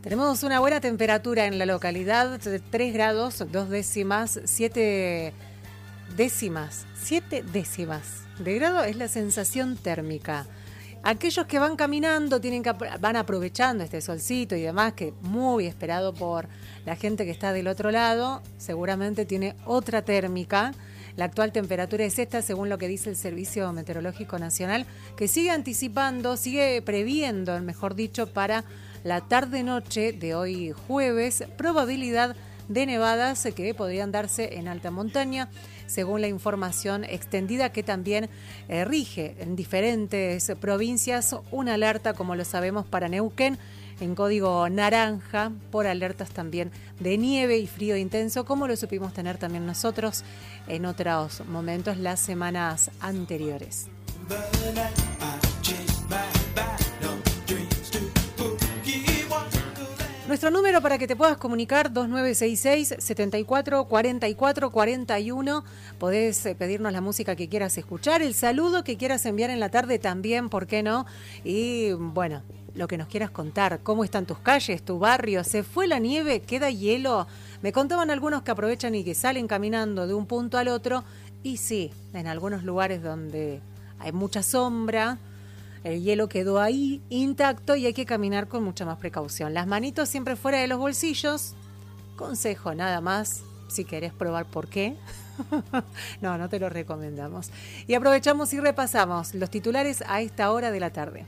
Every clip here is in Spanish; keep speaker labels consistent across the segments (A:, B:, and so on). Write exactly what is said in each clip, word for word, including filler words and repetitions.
A: Tenemos una buena temperatura en la localidad, de tres grados, dos décimas, siete décimas, siete décimas de grado es la sensación térmica. Aquellos que van caminando tienen que van aprovechando este solcito y demás, que muy esperado por la gente que está del otro lado, seguramente tiene otra térmica. La actual temperatura es esta, según lo que dice el Servicio Meteorológico Nacional, que sigue anticipando, sigue previendo, mejor dicho, para la tarde-noche de hoy jueves, probabilidad de nevadas que podrían darse en alta montaña, según la información extendida que también eh, rige en diferentes provincias una alerta, como lo sabemos, para Neuquén, en código naranja, por alertas también de nieve y frío intenso, como lo supimos tener también nosotros en otros momentos las semanas anteriores. Nuestro número para que te puedas comunicar, dos nueve seis seis, siete cuatro cuatro cuatro cuatro uno. Podés pedirnos la música que quieras escuchar, el saludo que quieras enviar en la tarde también, ¿por qué no? Y bueno, lo que nos quieras contar, cómo están tus calles, tu barrio, ¿se fue la nieve? ¿Queda hielo? Me contaban algunos que aprovechan y que salen caminando de un punto al otro, y sí, en algunos lugares donde hay mucha sombra, el hielo quedó ahí intacto y hay que caminar con mucha más precaución. Las manitos siempre fuera de los bolsillos. Consejo nada más, si querés probar por qué. No, no te lo recomendamos. Y aprovechamos y repasamos los titulares a esta hora de la tarde.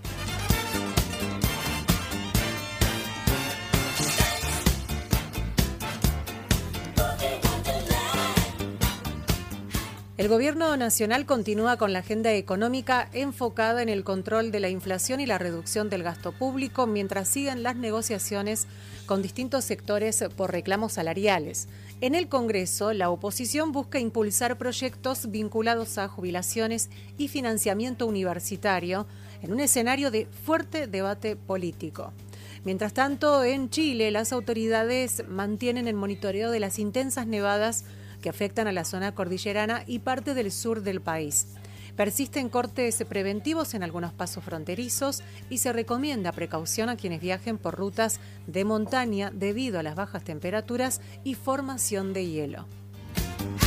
A: El Gobierno Nacional continúa con la agenda económica enfocada en el control de la inflación y la reducción del gasto público, mientras siguen las negociaciones con distintos sectores por reclamos salariales. En el Congreso, la oposición busca impulsar proyectos vinculados a jubilaciones y financiamiento universitario en un escenario de fuerte debate político. Mientras tanto, en Chile, las autoridades mantienen el monitoreo de las intensas nevadas que afectan a la zona cordillerana y parte del sur del país. Persisten cortes preventivos en algunos pasos fronterizos y se recomienda precaución a quienes viajen por rutas de montaña debido a las bajas temperaturas y formación de hielo.